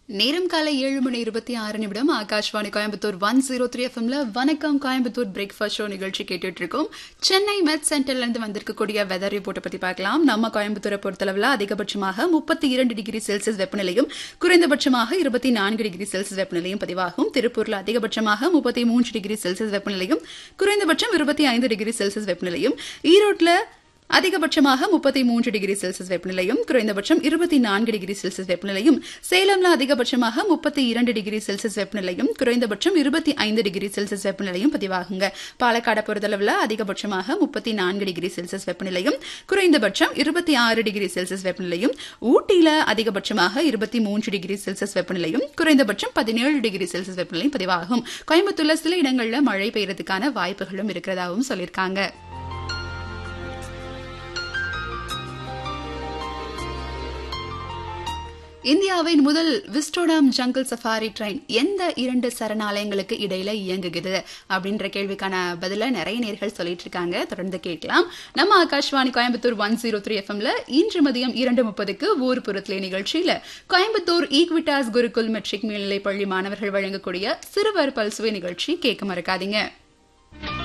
நேரம் காலை 7:26 ஆகாஷ்வாணி கோயம்புத்தூர் 103 எஃப்எம்ல வணக்கம் கோயம்புத்தூர் பிரேக்ஃபாஸ்ட் ஷோ நிகழ்ச்சி கேட்டுட்டு இருக்கோம். சென்னை மெட் சென்டர்ல இருந்து வந்திருக்கக்கூடிய வெதர் ரிப்போர்ட்டை பத்தி பார்க்கலாம். நம்ம கோயம்புத்தூரை பொறுத்தளவுல அதிகபட்சமாக 32 டிகிரி செல்சியஸ் வெப்பநிலையும் குறைந்தபட்சமாக 24 டிகிரி செல்சியஸ் வெப்பநிலையும் பதிவாகும். திருப்பூர்ல அதிகபட்சமாக 33 டிகிரி செல்சியஸ் வெப்பநிலையும் குறைந்தபட்சம் 25 டிகிரி செல்சியஸ் வெப்பநிலையும், ஈரோட்ல அதிகபட்சமாக 33 டிகிரி செல்சியஸ் வெப்பநிலையும் குறைந்தபட்சம் 24 டிகிரி செல்சியஸ் வெப்பநிலையும், சேலம்ல அதிகபட்சமாக 32 டிகிரி செல்சியஸ் வெப்பநிலையும் குறைந்தபட்சம் 25 டிகிரி செல்சியஸ் வெப்பநிலையும் பதிவாகுங்க. பாலக்காடு பொறுத்தளவுல அதிகபட்சமாக 34 டிகிரி செல்சியஸ் வெப்பநிலையும் குறைந்தபட்சம் 26 டிகிரி செல்சியஸ் வெப்பநிலையும், ஊட்டியில அதிகபட்சமாக 23 டிகிரி செல்சியஸ் வெப்பநிலையும் குறைந்தபட்சம் 17 டிகிரி செல்சியஸ் வெப்பநிலையும் பதிவாகும். கோயம்புத்தூர்ல சில இடங்கள்ல மழை பெய்யறதுக்கான வாய்ப்புகளும் இருக்கிறதாகவும் சொல்லியிருக்காங்க. இந்தியாவின் முதல் விஸ்டோடம் ஜங்கிள் சஃபாரி ட்ரெயின் எந்த 2 சரணாலயங்களுக்கு இடையில இயங்குகிறது அப்படின்ற கேள்விக்கான பதில நிறைய நேர்கள் சொல்லிட்டு இருக்காங்க. தொடர்ந்து கேட்கலாம். நம்ம ஆகாஷ்வாணி கோயம்புத்தூர் 103 எஃப்எம்ல இன்று மதியம் 2:30 ஊர்புறத்திலே நிகழ்ச்சியில கோயம்புத்தூர் ஈக்விட்டாஸ் குருகுல் மெட்ரிக் மேல்நிலைப் பள்ளி மாணவர்கள் வழங்கக்கூடிய சிறுவர் பல்சுவை நிகழ்ச்சி கேட்க மறக்காதீங்க.